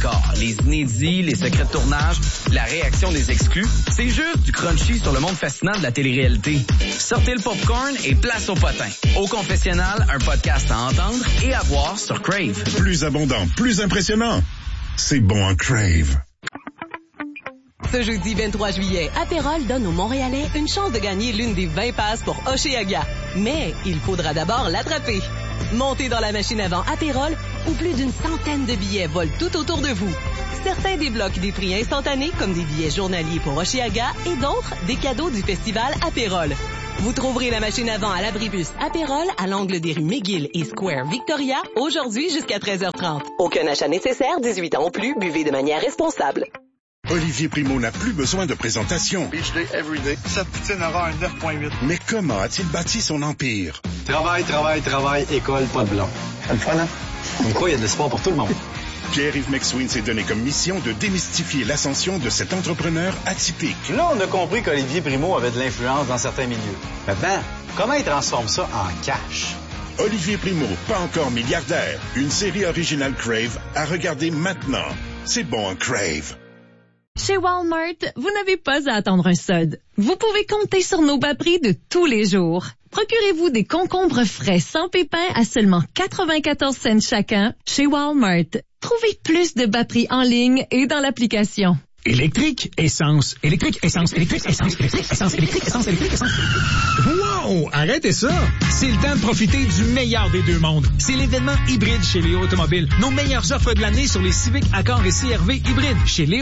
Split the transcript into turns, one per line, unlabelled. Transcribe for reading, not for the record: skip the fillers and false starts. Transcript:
décor, les inédits, les secrets de tournage, la réaction des exclus, c'est juste du crunchy sur le monde fascinant de la télé-réalité. Sortez le popcorn et place au potin. Au confessionnal, un podcast à entendre et à voir sur Crave.
Plus abondant, plus impressionnant. C'est bon en Crave.
Ce jeudi 23 juillet, Apérol donne aux Montréalais une chance de gagner l'une des 20 passes pour Hochelaga. Mais il faudra d'abord l'attraper. Montez dans la machine avant Apérol où plus d'une centaine de billets volent tout autour de vous. Certains débloquent des prix instantanés comme des billets journaliers pour Hochelaga et d'autres des cadeaux du festival Apérol. Vous trouverez la machine avant à l'abribus Apérol à l'angle des rues McGill et Square Victoria aujourd'hui jusqu'à 13h30. Aucun achat nécessaire, 18 ans ou plus, buvez de manière responsable.
Olivier Primo n'a plus besoin de présentation.
Beach day, everyday. Cette poutine aura un 9.8.
Mais comment a-t-il bâti son empire?
Travail, école, pas de blanc. C'est le fun, hein? Comme quoi, il y a de l'espoir pour tout le monde.
Pierre-Yves McSween s'est donné comme mission de démystifier l'ascension de cet entrepreneur atypique.
Là, on a compris qu'Olivier Primo avait de l'influence dans certains milieux. Maintenant, comment il transforme ça en cash?
Olivier Primo, pas encore milliardaire. Une série originale Crave à regarder maintenant. C'est bon en Crave.
Chez Walmart, vous n'avez pas à attendre un solde. Vous pouvez compter sur nos bas prix de tous les jours. Procurez-vous des concombres frais sans pépins à seulement 94 cents chacun chez Walmart. Trouvez plus de bas prix en ligne et dans l'application.
Électrique, essence, électrique, essence, électrique, essence, électrique, essence, électrique, essence, électrique, essence. Wow! Arrêtez ça! C'est le temps de profiter du meilleur des deux mondes. C'est l'événement hybride chez Léo Automobile. Nos meilleures offres de l'année sur les Civic, Accord et CR-V hybrides chez Léo.